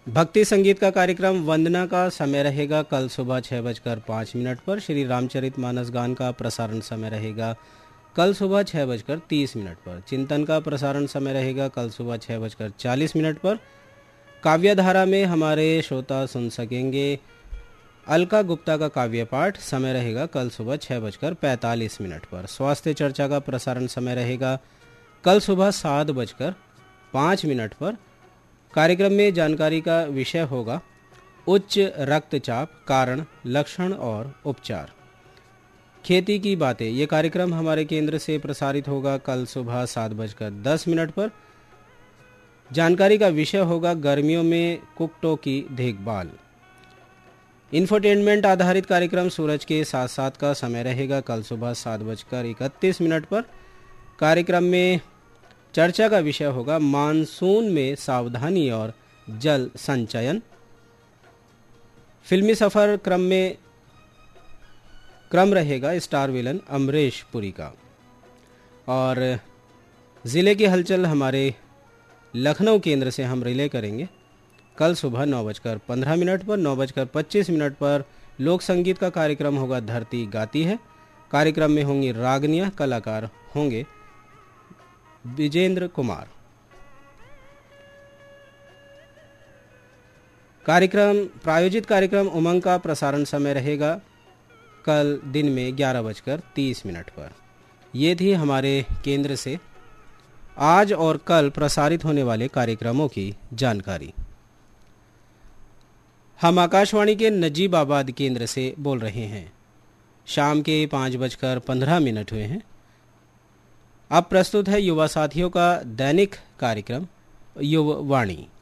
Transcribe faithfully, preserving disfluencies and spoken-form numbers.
भक्ति संगीत का कार्यक्रम वंदना का समय रहेगा कल सुबह छः बजकर पाँच मिनट पर। श्री रामचरित मानस गान का प्रसारण समय रहेगा कल सुबह छः बजकर तीस मिनट पर। चिंतन का प्रसारण समय रहेगा कल सुबह छः बजकर चालीस मिनट पर। काव्यधारा में हमारे श्रोता सुन सकेंगे अलका गुप्ता का काव्य पाठ, समय रहेगा कल सुबह छः बजकर पैंतालीस मिनट पर। स्वास्थ्य चर्चा का प्रसारण समय रहेगा कल सुबह सात बजकर पाँच मिनट पर। कार्यक्रम में जानकारी का विषय होगा उच्च रक्तचाप, कारण, लक्षण और उपचार। खेती की बातें, ये कार्यक्रम हमारे केंद्र से प्रसारित होगा कल सुबह सात बजकर दस मिनट पर। जानकारी का विषय होगा गर्मियों में कुक्कुटों की देखभाल। इंफोटेनमेंट आधारित कार्यक्रम सूरज के साथ साथ का समय रहेगा कल सुबह सात बजकर इकतीस मिनट पर। कार्यक्रम में चर्चा का विषय होगा मानसून में सावधानी और जल संचयन। फिल्मी सफर क्रम में क्रम रहेगा स्टार विलन अमरीश पुरी का। और ज़िले की हलचल हमारे लखनऊ केंद्र से हम रिले करेंगे कल सुबह नौ बजकर पंद्रह मिनट पर। नौ बजकर पच्चीस मिनट पर लोक संगीत का कार्यक्रम होगा धरती गाती है। कार्यक्रम में होंगी रागनियाँ, कलाकार होंगे विजेंद्र कुमार। कार्यक्रम प्रायोजित कार्यक्रम उमंग का प्रसारण समय रहेगा कल दिन में ग्यारह बजकर तीस मिनट पर। ये थी हमारे केंद्र से आज और कल प्रसारित होने वाले कार्यक्रमों की जानकारी। हम आकाशवाणी के नजीबाबाद केंद्र से बोल रहे हैं। शाम के पाँच बजकर पंद्रह मिनट हुए हैं। अब प्रस्तुत है युवा साथियों का दैनिक कार्यक्रम युवा वाणी।